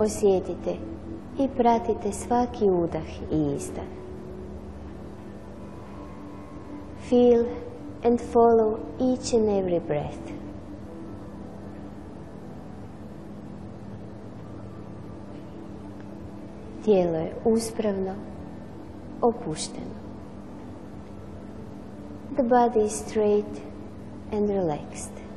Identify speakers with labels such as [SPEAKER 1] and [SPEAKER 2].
[SPEAKER 1] Osjetite i pratite svaki udah i izdah. Feel and follow each and every breath. Tijelo je uspravno, opušteno. The body is straight and relaxed.